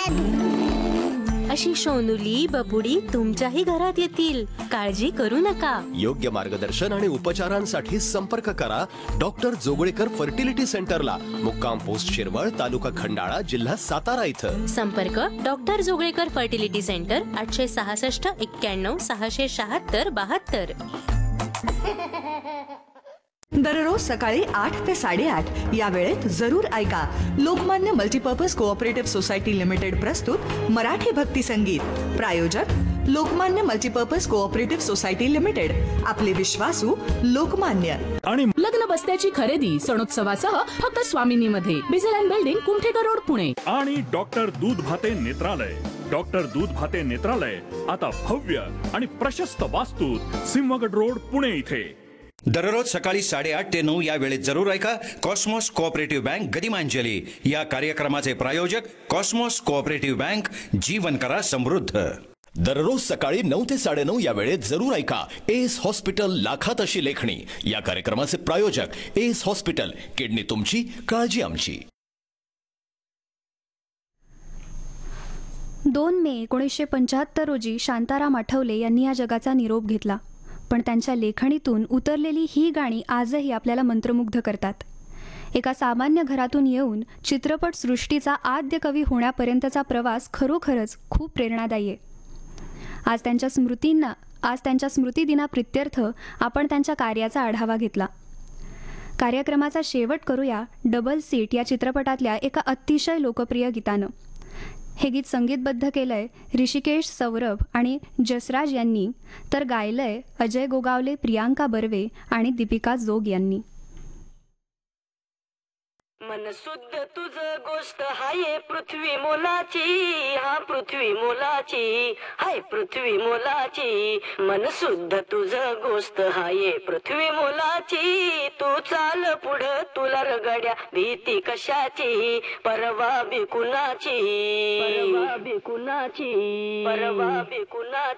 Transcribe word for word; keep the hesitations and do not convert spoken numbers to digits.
अशी सोनुली बबुडी तुमच्याही घरात येतील, काळजी करू नका. योग्य मार्गदर्शन आणि उपचारांसाठी संपर्क करा डॉक्टर जोगळेकर फर्टिलिटी सेंटरला, मुक्काम पोस्ट शिरवळ, तालुका खंडाळा, जिल्हा सातारा इथं. संपर्क डॉक्टर जोगळेकर फर्टिलिटी सेंटर, आठशे सहासष्ट एक्क्याण्णव सहाशे शहात्तर बहात्तर. दररोज सकाळी आठ ते साडेआठ या वेळेत जरूर ऐका Lokmanya multipurpose cooperative society limited प्रस्तुत मराठी भक्ती संगीत. प्रायोजक Lokmanya multipurpose cooperative society limited, आपले विश्वासू लोकमान्य. आणि लग्न बस्त्याची खरेदी सणोत्सवासह फक्त स्वामिनीमध्ये, बिझल and building, Kumthekar road, Pune. आणि डॉक्टर दूध भाते नेत्रालय. डॉक्टर दूध भाते नेत्रालय आता भव्य आणि प्रशस्त वास्तूत सिंहगड रोड, पुणे इथे. दररोज सकाळी साडेआठ ते नऊ या वेळेत जरूर ऐका कॉस्मॉस कोऑपरेटिव्ह बँक गदिमांजली या कार्यक्रमाचे प्रायोजक कॉस्मॉस कोऑपरेटिव्ह बँक, जीवन करा समृद्ध. दररोज सकाळी नऊ ते साडेनऊ या वेळेत जरूर ऐका एस हॉस्पिटल लाखात अशी लेखणी या कार्यक्रमाचे प्रायोजक एस हॉस्पिटल, किडनी तुमची, काळजी आमची. दोन मे एकोणीसशे पंच्याहत्तर रोजी शांताराम आठवले यांनी या जगाचा निरोप घेतला. पण त्यांच्या लेखणीतून उतरलेली ही गाणी आजही आपल्याला मंत्रमुग्ध करतात. एका सामान्य घरातून येऊन चित्रपट सृष्टीचा आद्य कवी होण्यापर्यंतचा प्रवास खरोखरच खूप प्रेरणादायी आहे. आज त्यांच्या स्मृतींना आज त्यांच्या स्मृतिदिनाप्रित्यर्थ आपण त्यांच्या कार्याचा आढावा घेतला. कार्यक्रमाचा शेवट करूया डबल सीट या चित्रपटातल्या एका अतिशय लोकप्रिय गीतानं. हे गीत संगीतबद्ध केलंय ऋषिकेश सौरभ आणि जसराज यांनी, तर गायलंय अजय गोगावले, प्रियांका बर्वे आणि दीपिका जोग यांनी. मन शुद्ध तुझ गोष्ट हाय पृथ्वी मोलाची, हा पृथ्वी मोलाची, हाय पृथ्वी मोलाची. मन शुद्ध तुझ गोष्ट हाय पृथ्वी मोलाची. तू चाल पुढ तुला रगड्या भीती कशाची, परवा बी कुणाची, परवा बी कुणाची, परवा बी कुणाची.